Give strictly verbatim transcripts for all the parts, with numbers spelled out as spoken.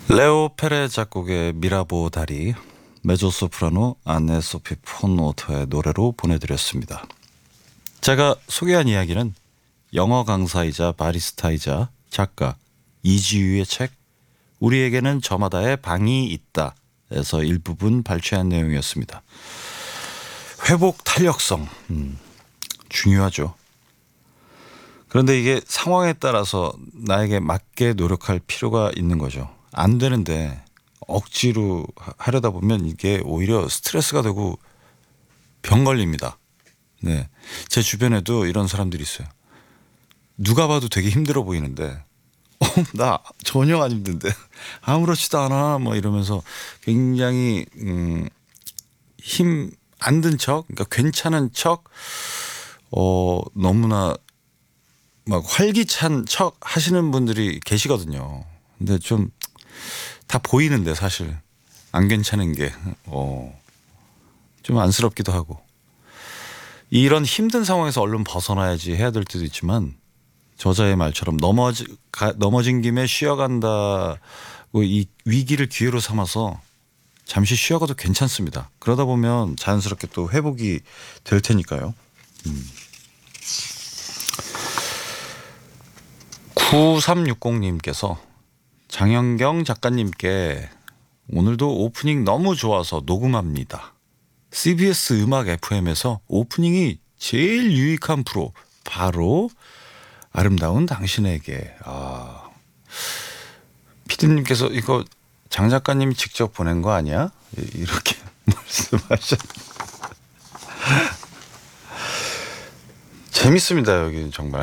레오 페레 작곡의 미라보 다리, 메조소프라노 안네 소피 폰오터의 노래로 보내드렸습니다. 제가 소개한 이야기는 영어 강사이자 바리스타이자 작가 이지유의 책 우리에게는 저마다의 방이 있다 에서 일부분 발췌한 내용이었습니다. 회복 탄력성, 음, 중요하죠. 그런데 이게 상황에 따라서 나에게 맞게 노력할 필요가 있는 거죠. 안 되는데 억지로 하려다 보면 이게 오히려 스트레스가 되고 병 걸립니다. 네, 제 주변에도 이런 사람들이 있어요. 누가 봐도 되게 힘들어 보이는데 어, 나 전혀 안 힘든데 아무렇지도 않아 뭐 이러면서 굉장히 음, 힘 안 든 척, 그러니까 괜찮은 척, 어, 너무나 막 활기찬 척 하시는 분들이 계시거든요. 근데 좀 다 보이는데 사실 안 괜찮은 게 어, 좀 안쓰럽기도 하고 이런 힘든 상황에서 얼른 벗어나야지 해야 될 때도 있지만 저자의 말처럼 넘어지, 가, 넘어진 김에 쉬어간다고 이 위기를 기회로 삼아서 잠시 쉬어가도 괜찮습니다. 그러다 보면 자연스럽게 또 회복이 될 테니까요. 음. 구삼육공님께서 장현경 작가님께 오늘도 오프닝 너무 좋아서 녹음합니다. 씨비에스 음악 에프엠에서 오프닝이 제일 유익한 프로 바로 아름다운 당신에게. 아, 피디님께서 이거 장 작가님이 직접 보낸 거 아니야? 이렇게 말씀하셨. 재밌습니다 여기 정말.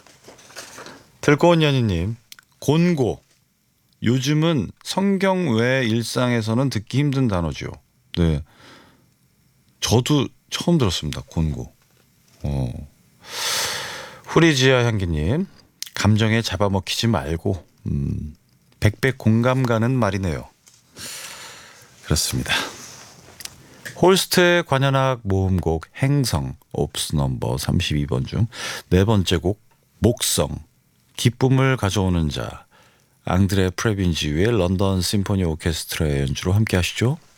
들고온 연희님, 곤고. 요즘은 성경 외 일상에서는 듣기 힘든 단어죠. 네, 저도 처음 들었습니다. 곤고. 어. 후리지아 향기님, 감정에 잡아먹히지 말고 음, 백배 공감 가는 말이네요. 그렇습니다. 홀스트의 관현악 모음곡 행성 옵스 넘버 삼십이 번 중 네 번째 곡 목성, 기쁨을 가져오는 자, 앙드레 프레빈지유의 런던 심포니 오케스트라의 연주로 함께 하시죠.